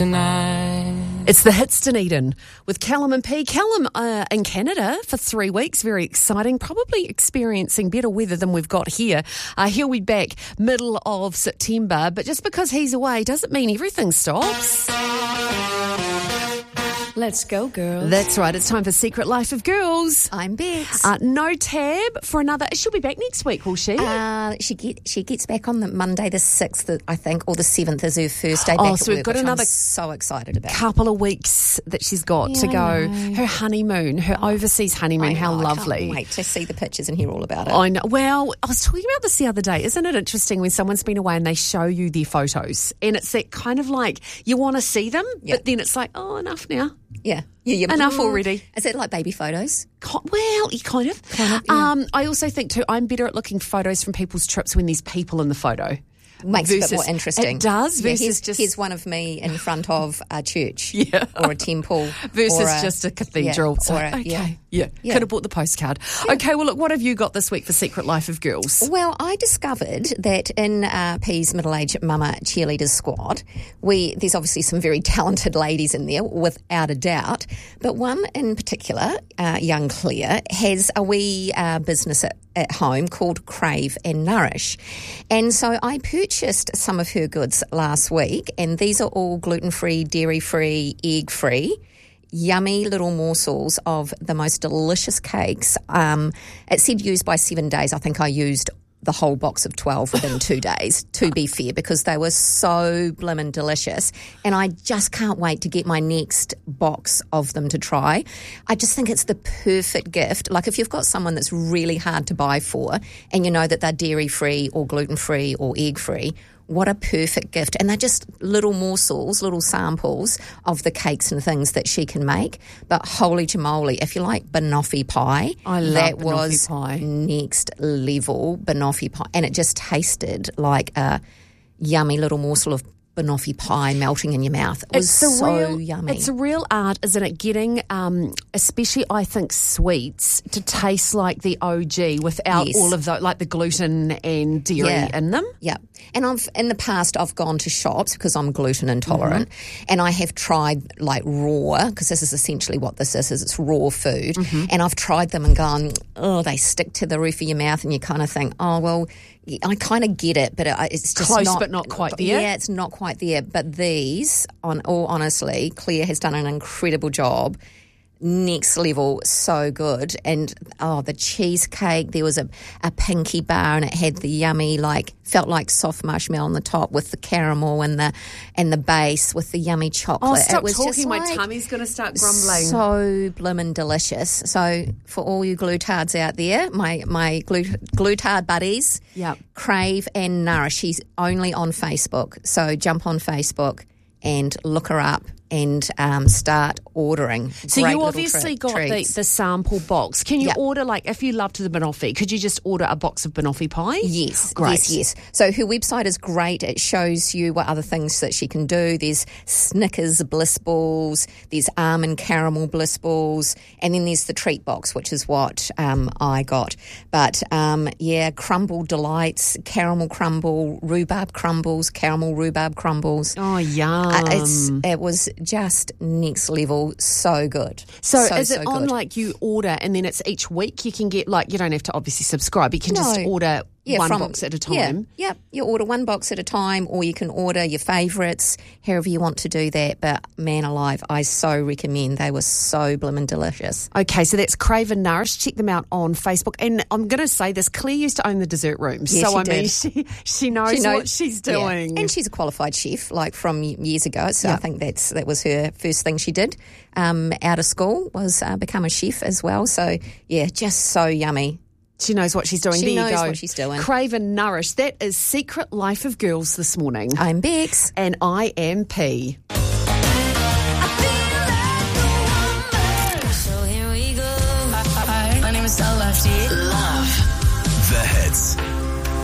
It's the Hits Dunedin with Callum and P. Callum in Canada for 3 weeks. Very exciting. Probably experiencing better weather than we've got here. He'll be back middle of September, but just because he's away doesn't mean everything stops. Let's go, girls. That's right. It's time for Secret Life of Girls. I'm Bex. No Tab for another. She'll be back next week, will she? She gets back on the Monday the 6th, I think, or the 7th is her first day back. Oh, so we've got another I'm so excited about. Couple of weeks that she's got to go. Her honeymoon, her overseas honeymoon. How lovely! I can't wait to see the pictures and hear all about it. I know. Well, I was talking about this the other day. Isn't it interesting when someone's been away and they show you their photos, and it's that kind of like you want to see them, but then it's like, oh, enough now. Yeah. Enough already. Is it like baby photos? Well, kind of. Yeah. I also think too, I'm better at looking photos from people's trips when there's people in the photo. Makes it a bit more interesting. It does. Versus here's one of me in front of a church or a temple. Versus just a cathedral. Yeah. Could have bought the postcard. Yeah. Okay, well, look, what have you got this week for Secret Life of Girls? Well, I discovered that in P's middle-aged mama cheerleaders squad, there's obviously some very talented ladies in there, without a doubt, but one in particular, young Claire, has a wee business at home called Crave and Nourish. And so I purchased some of her goods last week, and these are all gluten-free, dairy-free, egg-free, yummy little morsels of the most delicious cakes. It said used by 7 days. I think I used the whole box of 12 within 2 days, to be fair, because they were so blimmin' delicious. And I just can't wait to get my next box of them to try. I just think it's the perfect gift. Like if you've got someone that's really hard to buy for and you know that they're dairy-free or gluten-free or egg-free, what a perfect gift. And they're just little morsels, little samples of the cakes and things that she can make. But holy jamoly, if you like banoffee pie, that was pie. Next level banoffee pie. And it just tasted like a yummy little morsel of banoffee pie melting in your mouth. It was so yummy. It's a real art, isn't it? Getting, especially I think, sweets to taste like the OG without all of the, like the gluten and dairy in them. Yeah. And in the past, I've gone to shops because I'm gluten intolerant, and I have tried like raw, because this is essentially what this is it's raw food, and I've tried them and gone, oh, they stick to the roof of your mouth, and you kind of think, oh, well, I kind of get it, but it's just close, but not quite there. Yeah, it's not quite there. But these, on all honestly, Claire has done an incredible job. Next level, so good. And the cheesecake, there was a pinky bar, and it had the yummy, felt like soft marshmallow on the top with the caramel and the base with the yummy chocolate. Oh, stop it was talking, just my tummy's going to start grumbling. So blimmin' delicious. So for all you glutards out there, my glutard buddies, Crave and Nourish. She's only on Facebook, so jump on Facebook and look her up and start ordering. So you obviously got the sample box. Can you order, if you loved the banoffee, could you just order a box of banoffee pie? Yes. Great. Yes. So her website is great. It shows you what other things that she can do. There's Snickers bliss balls, there's almond caramel bliss balls, and then there's the treat box, which is what I got. But, crumble delights, caramel crumble, rhubarb crumbles, caramel rhubarb crumbles. Oh, yum. It was just next level, so good. So is it on you order and then it's each week? You can get you don't have to obviously subscribe. You can just order one box at a time. Yeah, you order one box at a time, or you can order your favourites, however you want to do that. But man alive, I so recommend. They were so blimmin' delicious. Okay, so that's Crave and Nourish. Check them out on Facebook. And I'm going to say this, Claire used to own the dessert room. Yeah, she knows what she's doing. Yeah. And she's a qualified chef, from years ago. So I think that was her first thing she did out of school, was become a chef as well. So, just so yummy. She knows what she's doing. She there you knows go. What she's doing. Crave and Nourish. That is Secret Life of Girls this morning. I'm Bex. And I am P. So here we go. Hi, my name is Love. The Hits.